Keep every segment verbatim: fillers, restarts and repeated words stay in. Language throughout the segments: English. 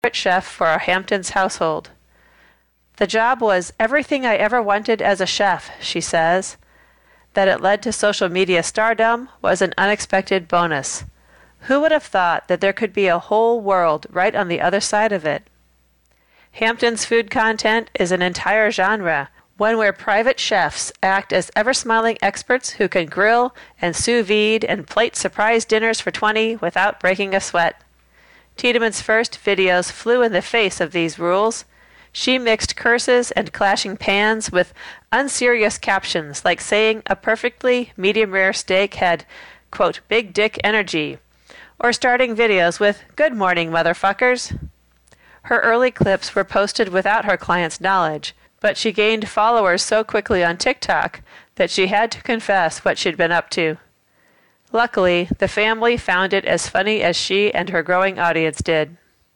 chef for a Hamptons household. The job was everything I ever wanted as a chef, she says. That it led to social media stardom was an unexpected bonus. Who would have thought that there could be a whole world right on the other side of it? Hamptons food content is an entire genre, one where private chefs act as ever-smiling experts who can grill and sous vide and plate surprise dinners for twenty without breaking a sweat. Tiedemann's first videos flew in the face of these rules. She mixed curses and clashing pans with unserious captions like saying a perfectly medium-rare steak had, quote, big dick energy, or starting videos with, good morning, motherfuckers. Her early clips were posted without her client's knowledge, but she gained followers so quickly on TikTok that she had to confess what she'd been up to. Luckily, the family found it as funny as she and her growing audience did.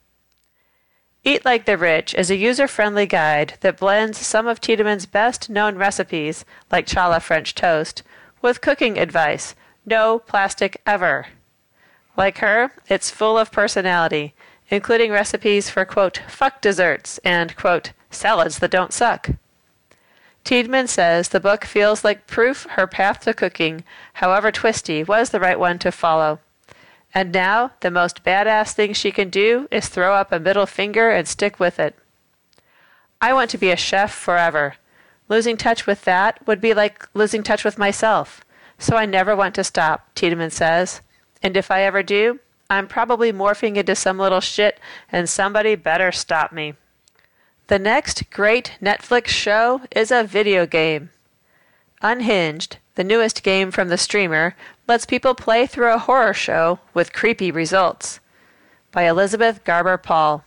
Eat Like the Rich is a user-friendly guide that blends some of Tiedemann's best-known recipes, like challah French toast, with cooking advice, no plastic ever. Like her, it's full of personality, including recipes for, quote, fuck desserts and, quote, salads that don't suck. Tiedemann says the book feels like proof her path to cooking, however twisty, was the right one to follow. And now, the most badass thing she can do is throw up a middle finger and stick with it. I want to be a chef forever. Losing touch with that would be like losing touch with myself, so I never want to stop, Tiedemann says. And if I ever do, I'm probably morphing into some little shit, and somebody better stop me. The next great Netflix show is a video game. Unhinged, the newest game from the streamer, lets people play through a horror show with creepy results. By Elizabeth Garber Paul.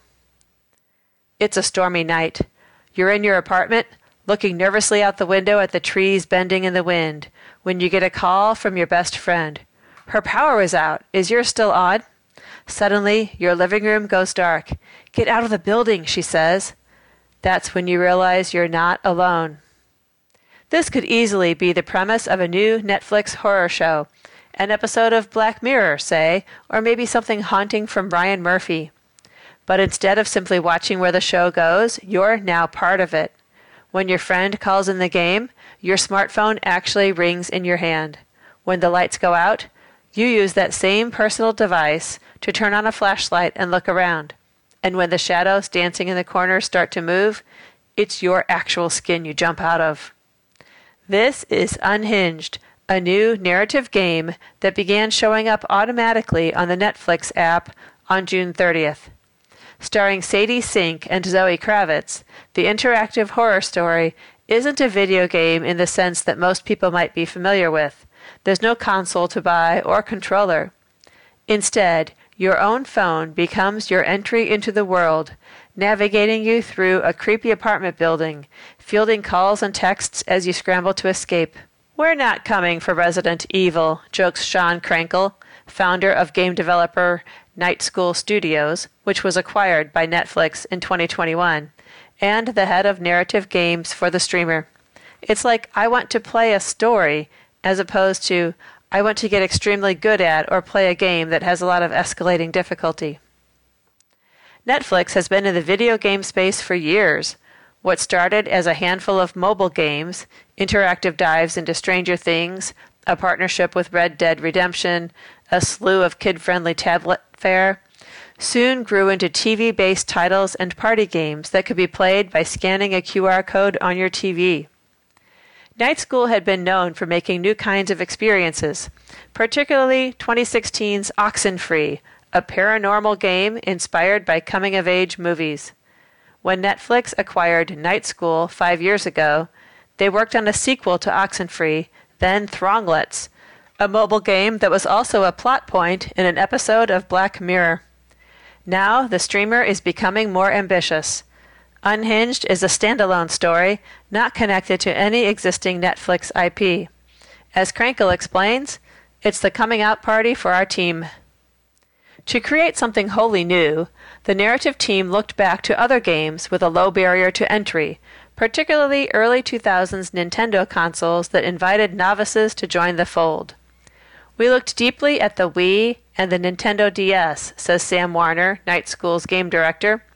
It's a stormy night. You're in your apartment, looking nervously out the window at the trees bending in the wind, when you get a call from your best friend. Her power is out. Is yours still on? Suddenly, your living room goes dark. Get out of the building, she says. That's when you realize you're not alone. This could easily be the premise of a new Netflix horror show, an episode of Black Mirror, say, or maybe something haunting from Ryan Murphy. But instead of simply watching where the show goes, you're now part of it. When your friend calls in the game, your smartphone actually rings in your hand. When the lights go out, you use that same personal device to turn on a flashlight and look around. And when the shadows dancing in the corners start to move, it's your actual skin you jump out of. This is Unhinged, a new narrative game that began showing up automatically on the Netflix app on June thirtieth. Starring Sadie Sink and Zoe Kravitz, the interactive horror story isn't a video game in the sense that most people might be familiar with. There's no console to buy or controller. Instead, your own phone becomes your entry into the world, navigating you through a creepy apartment building, fielding calls and texts as you scramble to escape. We're not coming for Resident Evil, jokes Sean Krankel, founder of game developer Night School Studios, which was acquired by Netflix in twenty twenty-one, and the head of narrative games for the streamer. It's like I want to play a story as opposed to I want to get extremely good at or play a game that has a lot of escalating difficulty. Netflix has been in the video game space for years. What started as a handful of mobile games, interactive dives into Stranger Things, a partnership with Red Dead Redemption, a slew of kid-friendly tablet fare, soon grew into T V-based titles and party games that could be played by scanning a Q R code on your T V. Night School had been known for making new kinds of experiences, particularly twenty sixteen's Oxenfree, a paranormal game inspired by coming-of-age movies. When Netflix acquired Night School five years ago, they worked on a sequel to Oxenfree, then Thronglets, a mobile game that was also a plot point in an episode of Black Mirror. Now the streamer is becoming more ambitious. Unhinged is a standalone story, not connected to any existing Netflix I P. As Krankel explains, it's the coming out party for our team. To create something wholly new, the narrative team looked back to other games with a low barrier to entry, particularly early two thousands Nintendo consoles that invited novices to join the fold. We looked deeply at the Wii and the Nintendo D S, says Sam Warner, Night School's game director.